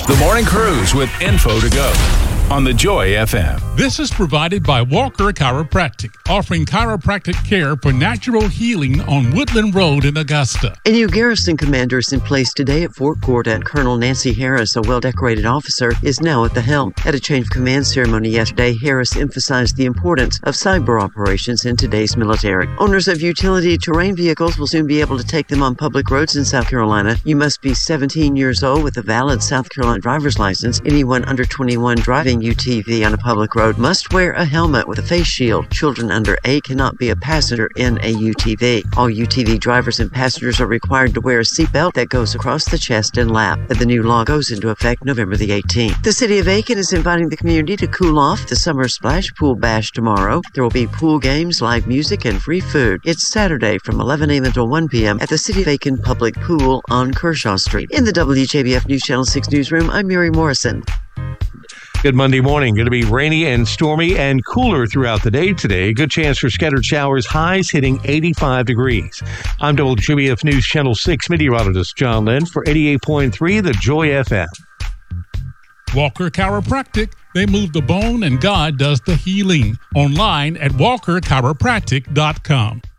The Morning Cruise with info to go on the Joy FM. This is provided by Walker Chiropractic, offering chiropractic care for natural healing on Woodland Road in Augusta. A new garrison commander is in place today at Fort Gordon. Colonel Nancy Harris, a well-decorated officer, is now at the helm. At a change of command ceremony yesterday, Harris emphasized the importance of cyber operations in today's military. Owners of utility terrain vehicles will soon be able to take them on public roads in South Carolina. You must be 17 years old with a valid South Carolina driver's license. Anyone under 21 driving UTV on a public road must wear a helmet with a face shield. Children under 8 cannot be a passenger in a UTV. All UTV drivers and passengers are required to wear a seatbelt that goes across the chest and lap. The new law goes into effect November the 18th. The city of Aiken is inviting the community to cool off the Summer Splash Pool Bash tomorrow. There will be pool games, live music, and free food. It's Saturday from 11 a.m. until 1 p.m. at the City of Aiken Public Pool on Kershaw Street. In the WJBF News Channel 6 newsroom, I'm Mary Morrison. Good Monday morning. Going to be rainy and stormy and cooler throughout the day today. Good chance for scattered showers, highs hitting 85 degrees. I'm WJBF News Channel 6 meteorologist John Lynn for 88.3 The Joy FM. Walker Chiropractic. They move the bone and God does the healing. Online at walkerchiropractic.com.